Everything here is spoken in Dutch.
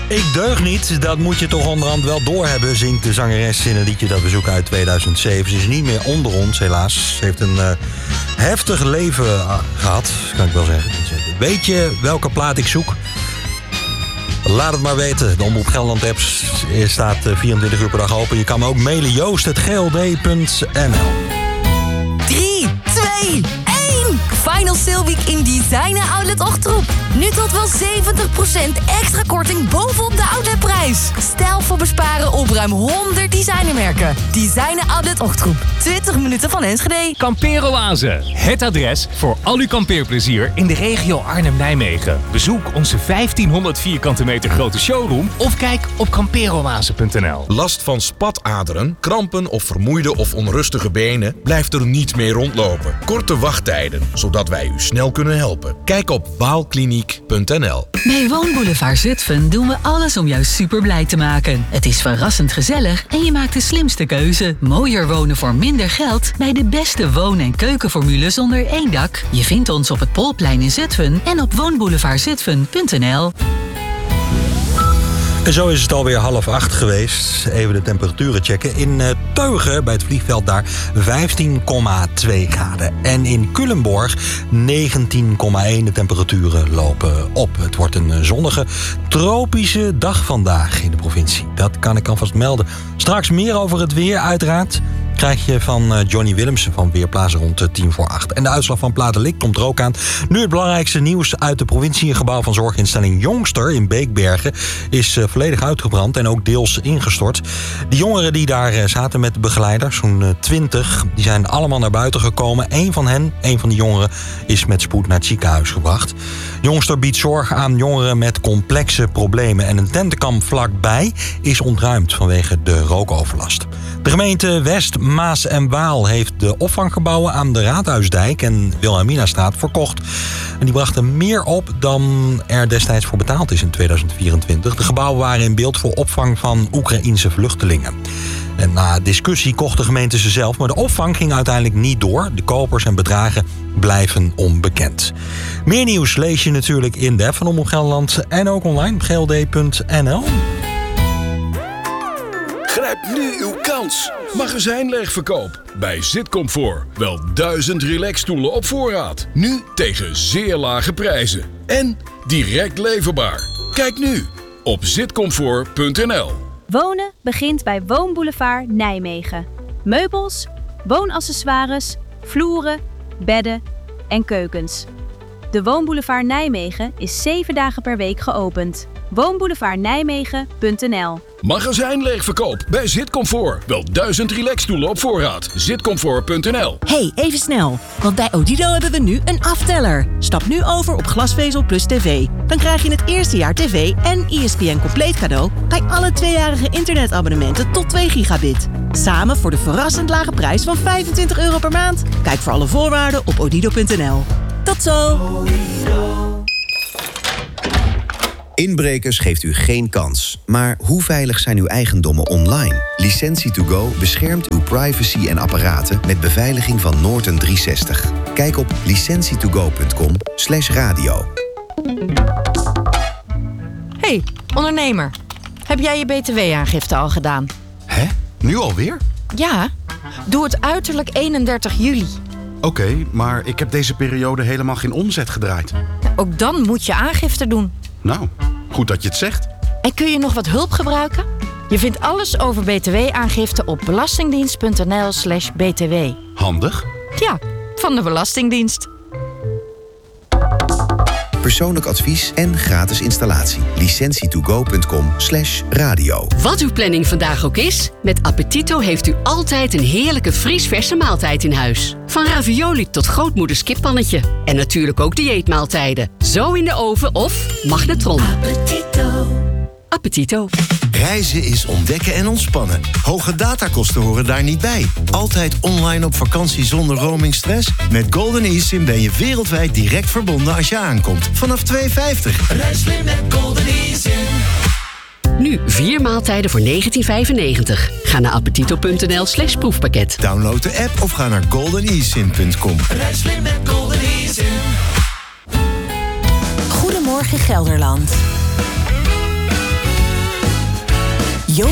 Ik deug niet, dat moet je toch onderhand wel doorhebben, zingt de zangeres in een liedje dat we zoeken uit 2007. Ze is niet meer onder ons, helaas. Ze heeft een heftig leven gehad, kan ik wel zeggen. Weet je welke plaat ik zoek? Laat het maar weten. De Omroep Gelderland app staat 24 uur per dag open. Je kan me ook mailen, joost@gld.nl. 3, 2, 1. Final Sale Week in Designen Outlet Ochtroep. Nu tot wel 70% extra korting bovenop de outletprijs. Stijlvol besparen op ruim 100 designermerken. Designen Outlet Ochtroep. 20 minuten van Enschede. Kampeeroase. Het adres voor al uw kampeerplezier in de regio Arnhem-Nijmegen. Bezoek onze 1500 vierkante meter grote showroom of kijk op kampeeroase.nl. Last van spataderen, krampen of vermoeide of onrustige benen? Blijft er niet meer rondlopen. Korte wachttijden, zodat wij u snel kunnen helpen. Kijk op waalkliniek.nl. Bij Woonboulevard Zutphen doen we alles om jou super blij te maken. Het is verrassend gezellig en je maakt de slimste keuze. Mooier wonen voor minder geld bij de beste woon- en keukenformules onder één dak. Je vindt ons op het Polplein in Zutphen en op woonboulevardzutphen.nl. En zo is het alweer 7:30 geweest. Even de temperaturen checken. In Teugen, bij het vliegveld daar, 15,2 graden. En in Culemborg 19,1. De temperaturen lopen op. Het wordt een zonnige, tropische dag vandaag in de provincie. Dat kan ik alvast melden. Straks meer over het weer, uiteraard. Krijg je van Johnny Willemsen van Weerplaza rond 7:45. En de uitslag van Platelik komt er ook aan. Nu het belangrijkste nieuws uit de provincie. Een gebouw van zorginstelling Jongster in Beekbergen is volledig uitgebrand en ook deels ingestort. De jongeren die daar zaten met de begeleiders, zo'n 20, die zijn allemaal naar buiten gekomen. Eén van die jongeren, is met spoed naar het ziekenhuis gebracht. Jongster biedt zorg aan jongeren met complexe problemen. En een tentenkamp vlakbij is ontruimd vanwege de rookoverlast. De gemeente West, Maas en Waal heeft de opvanggebouwen aan de Raadhuisdijk en Wilhelminastraat verkocht. En die brachten meer op dan er destijds voor betaald is in 2024. De gebouwen waren in beeld voor opvang van Oekraïense vluchtelingen. En na discussie kocht de gemeente ze zelf, maar de opvang ging uiteindelijk niet door. De kopers en bedragen blijven onbekend. Meer nieuws lees je natuurlijk in de app van Omroep Gelderland en ook online op gld.nl. Grijp nu uw kans. Magazijnleegverkoop bij Zitcomfort. Wel 1000 relaxstoelen op voorraad. Nu tegen zeer lage prijzen. En direct leverbaar. Kijk nu op zitcomfort.nl. Wonen begint bij Woonboulevard Nijmegen. Meubels, woonaccessoires, vloeren, bedden en keukens. De Woonboulevard Nijmegen is 7 dagen per week geopend. woonboulevardnijmegen.nl. Magazijnleegverkoop bij Zitcomfort. Wel 1000 relaxstoelen op voorraad. Zitcomfort.nl. Hey, even snel. Want bij Odido hebben we nu een afteller. Stap nu over op glasvezel plus tv. Dan krijg je het eerste jaar tv en ESPN compleet cadeau bij alle 2-jarige internetabonnementen tot 2 gigabit. Samen voor de verrassend lage prijs van €25 per maand. Kijk voor alle voorwaarden op odido.nl. Tot zo! Inbrekers geeft u geen kans. Maar hoe veilig zijn uw eigendommen online? Licentie2Go beschermt uw privacy en apparaten met beveiliging van Norton 360. Kijk op licentietogo.com/radio. Hey, ondernemer. Heb jij je btw-aangifte al gedaan? Hè? Nu alweer? Ja. Doe het uiterlijk 31 juli. Oké, maar ik heb deze periode helemaal geen omzet gedraaid. Ook dan moet je aangifte doen. Nou, goed dat je het zegt. En kun je nog wat hulp gebruiken? Je vindt alles over btw-aangifte op belastingdienst.nl/btw. Handig. Ja, van de Belastingdienst. Persoonlijk advies en gratis installatie. Licentietogo.com/radio. Wat uw planning vandaag ook is, met Appetito heeft u altijd een heerlijke vriesverse maaltijd in huis. Van ravioli tot grootmoeders kippannetje. En natuurlijk ook dieetmaaltijden. Zo in de oven of magnetron. Appetito. Appetito. Reizen is ontdekken en ontspannen. Hoge datakosten horen daar niet bij. Altijd online op vakantie zonder roamingstress? Met Golden eSIM ben je wereldwijd direct verbonden als je aankomt. Vanaf €2,50. Reis slim met Golden eSIM. Nu 4 maaltijden voor €19,95. Ga naar appetito.nl/proefpakket. Download de app of ga naar goldenesim.com. Reis slim met Golden eSIM. Goedemorgen Gelderland.